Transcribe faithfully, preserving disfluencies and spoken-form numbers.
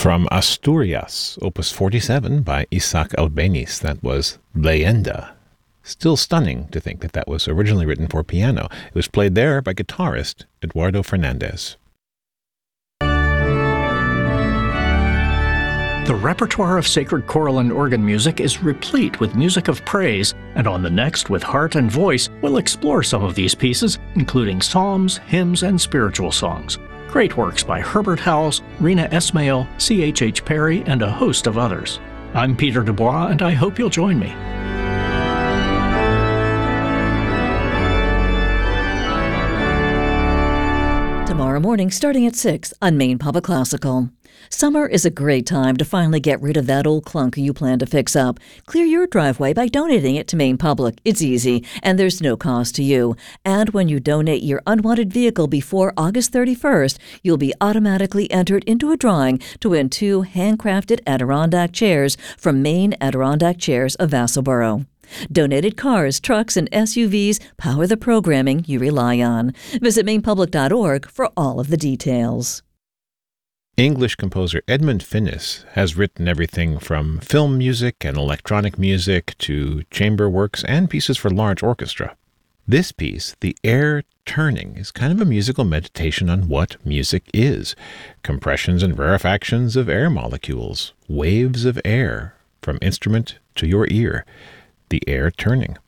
From Asturias, Opus forty-seven by Isaac Albeniz. That was Leyenda. Still stunning to think that that was originally written for piano. It was played there by guitarist Eduardo Fernandez. The repertoire of sacred choral and organ music is replete with music of praise, and on the next, with heart and voice, we'll explore some of these pieces, including psalms, hymns, and spiritual songs. Great works by Herbert Howells, Rena Esmail, C H H Perry, and a host of others. I'm Peter Dubois, and I hope you'll join me. Tomorrow morning, starting at six on Maine Public Classical. Summer is a great time to finally get rid of that old clunker you plan to fix up. Clear your driveway by donating it to Maine Public. It's easy, and there's no cost to you. And when you donate your unwanted vehicle before August thirty-first, you'll be automatically entered into a drawing to win two handcrafted Adirondack chairs from Maine Adirondack Chairs of Vassalboro. Donated cars, trucks, and S U Vs power the programming you rely on. Visit maine public dot org for all of the details. English composer Edmund Finnis has written everything from film music and electronic music to chamber works and pieces for large orchestra. This piece, The Air Turning, is kind of a musical meditation on what music is. Compressions and rarefactions of air molecules, waves of air from instrument to your ear. The Air Turning.